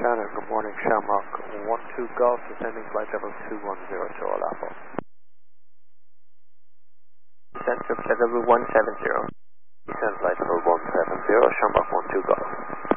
Center, good morning, Shamrock 12 Golf, descending flight level 2100 Alpha. Descent flight level 170. Descent flight level 170, Shamrock 12 Golf.